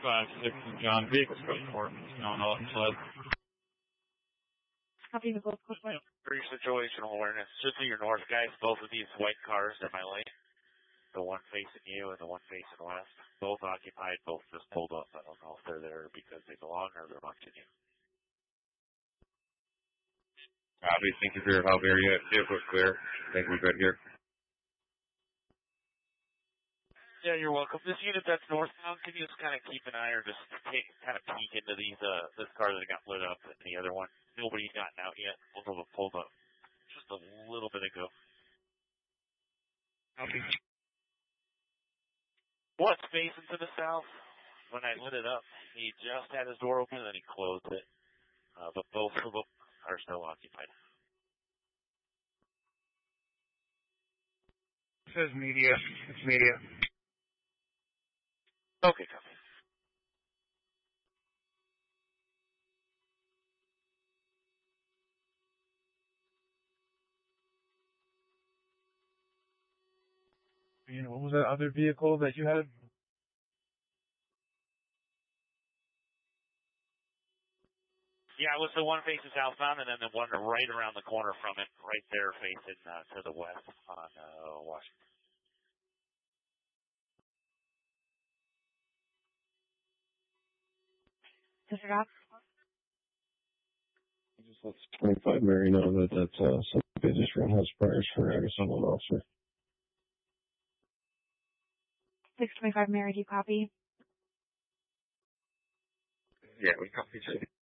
656 and John Vehicles code for on all sled. Copy the gold code. Brief situational awareness. Just to your north, guys. Both of these white cars in my lane. The one facing you and the one facing west. Both occupied, both just pulled up. I don't know if they're there because they belong or they're watching you. Copy. Thank you for your help area. Vehicle's clear. Thank you. Good here. Yeah, you're welcome. This unit that's northbound, can you just kind of keep an eye or just kind of peek into this car that got lit up and the other one? Nobody's gotten out yet. Both of them pulled up just a little bit ago. Copy. What's facing to the south? When I lit it up, he just had his door open and then he closed it. But both of them are still occupied. It says media. It's media. Okay, copy. What was that other vehicle that you had? Yeah, it was the one facing southbound and then the one right around the corner from it, right there facing to the west on Washington. Disregard. Just let 25 Mary know that that's some business roundhouse priors for someone officer. 625 Mary, do you copy? Yeah, we copy too.